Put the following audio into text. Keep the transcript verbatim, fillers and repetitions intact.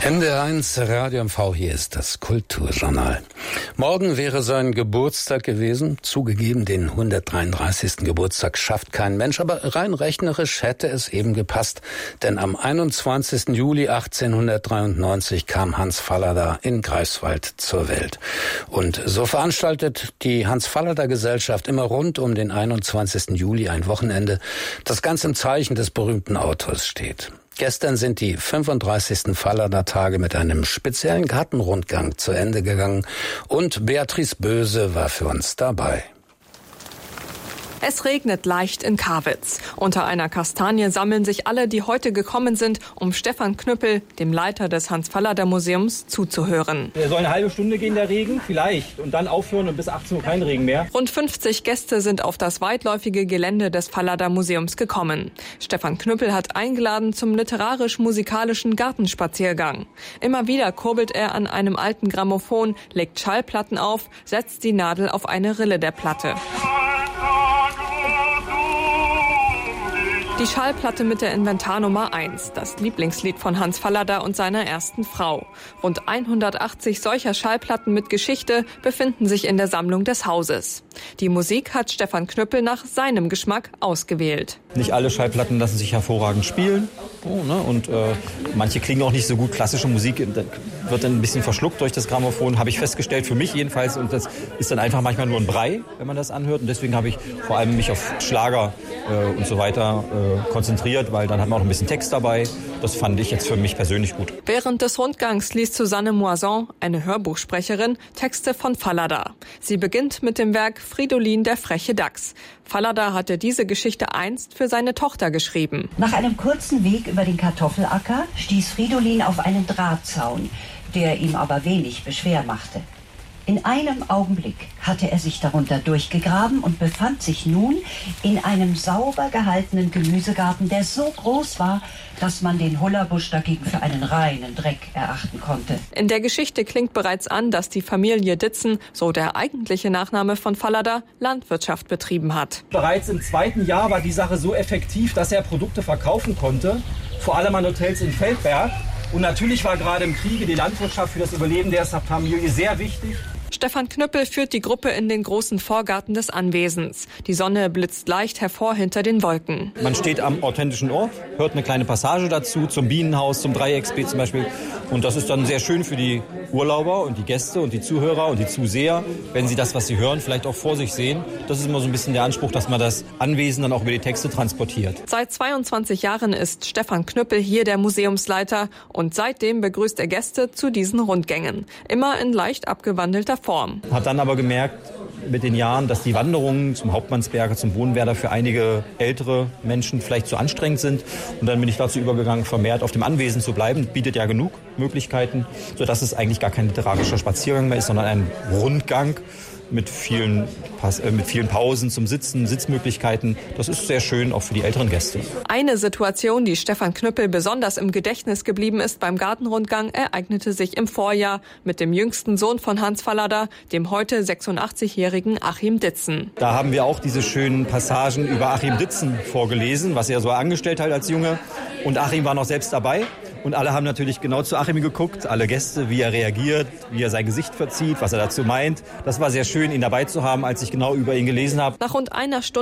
N D R eins Radio M V, hier ist das Kulturjournal. Morgen wäre sein Geburtstag gewesen. Zugegeben, den hundertdreiunddreißigsten Geburtstag schafft kein Mensch, aber rein rechnerisch hätte es eben gepasst. Denn am einundzwanzigsten Juli achtzehnhundertdreiundneunzig kam Hans Fallada in Greifswald zur Welt. Und so veranstaltet die Hans-Fallada-Gesellschaft immer rund um den einundzwanzigsten Juli ein Wochenende, das ganz im Zeichen des berühmten Autors steht. Gestern sind die fünfunddreißigsten Fallada-Tage mit einem speziellen Gartenrundgang zu Ende gegangen und Beatrice Böse war für uns dabei. Es regnet leicht in Karwitz. Unter einer Kastanie sammeln sich alle, die heute gekommen sind, um Stefan Knüppel, dem Leiter des Hans-Fallada-Museums, zuzuhören. Er soll eine halbe Stunde gehen, der Regen, vielleicht, und dann aufhören und bis achtzehn Uhr kein Regen mehr. Rund fünfzig Gäste sind auf das weitläufige Gelände des Fallada-Museums gekommen. Stefan Knüppel hat eingeladen zum literarisch-musikalischen Gartenspaziergang. Immer wieder kurbelt er an einem alten Grammophon, legt Schallplatten auf, setzt die Nadel auf eine Rille der Platte. Die Schallplatte mit der Inventarnummer eins, das Lieblingslied von Hans Fallada und seiner ersten Frau. Rund hundertachtzig solcher Schallplatten mit Geschichte befinden sich in der Sammlung des Hauses. Die Musik hat Stefan Knüppel nach seinem Geschmack ausgewählt. Nicht alle Schallplatten lassen sich hervorragend spielen. Oh, ne? Und äh, manche klingen auch nicht so gut. Klassische Musik wird dann ein bisschen verschluckt durch das Grammophon, habe ich festgestellt, für mich jedenfalls. Und das ist dann einfach manchmal nur ein Brei, wenn man das anhört. Und deswegen habe ich vor allem mich auf Schlager äh, und so weiter äh, konzentriert, weil dann hat man auch ein bisschen Text dabei. Das fand ich jetzt für mich persönlich gut. Während des Rundgangs liest Susanne Moison, eine Hörbuchsprecherin, Texte von Fallada. Sie beginnt mit dem Werk Fridolin, der freche Dachs. Fallada hatte diese Geschichte einst für seine Tochter geschrieben. Nach einem kurzen Weg über den Kartoffelacker stieß Fridolin auf einen Drahtzaun, der ihm aber wenig Beschwer machte. In einem Augenblick hatte er sich darunter durchgegraben und befand sich nun in einem sauber gehaltenen Gemüsegarten, der so groß war, dass man den Hullerbusch dagegen für einen reinen Dreck erachten konnte. In der Geschichte klingt bereits an, dass die Familie Ditzen, so der eigentliche Nachname von Fallada, Landwirtschaft betrieben hat. Bereits im zweiten Jahr war die Sache so effektiv, dass er Produkte verkaufen konnte, vor allem an Hotels in Feldberg. Und natürlich war gerade im Kriege die Landwirtschaft für das Überleben der Familie sehr wichtig. Stefan Knüppel führt die Gruppe in den großen Vorgarten des Anwesens. Die Sonne blitzt leicht hervor hinter den Wolken. Man steht am authentischen Ort, hört eine kleine Passage dazu, zum Bienenhaus, zum Dreiecksbeet zum Beispiel. Und das ist dann sehr schön für die Urlauber und die Gäste und die Zuhörer und die Zuseher, wenn sie das, was sie hören, vielleicht auch vor sich sehen. Das ist immer so ein bisschen der Anspruch, dass man das Anwesen dann auch über die Texte transportiert. Seit zweiundzwanzig Jahren ist Stefan Knüppel hier der Museumsleiter und seitdem begrüßt er Gäste zu diesen Rundgängen. Immer in leicht abgewandelter Form. Hat dann aber gemerkt mit den Jahren, dass die Wanderungen zum Hauptmannsberger, zum Bohnenwerder für einige ältere Menschen vielleicht zu anstrengend sind. Und dann bin ich dazu übergegangen, vermehrt auf dem Anwesen zu bleiben. Bietet ja genug Möglichkeiten, sodass es eigentlich gar kein literarischer Spaziergang mehr ist, sondern ein Rundgang mit vielen, mit vielen Pausen zum Sitzen, Sitzmöglichkeiten. Das ist sehr schön, auch für die älteren Gäste. Eine Situation, die Stefan Knüppel besonders im Gedächtnis geblieben ist beim Gartenrundgang, ereignete sich im Vorjahr mit dem jüngsten Sohn von Hans Fallada, dem heute sechsundachtzigjährigen Achim Ditzen. Da haben wir auch diese schönen Passagen über Achim Ditzen vorgelesen, was er so angestellt hat als Junge. Und Achim war noch selbst dabei. Und alle haben natürlich genau zu Achim geguckt, alle Gäste, wie er reagiert, wie er sein Gesicht verzieht, was er dazu meint. Das war sehr schön, ihn dabei zu haben, als ich genau über ihn gelesen habe. Nach rund einer Stunde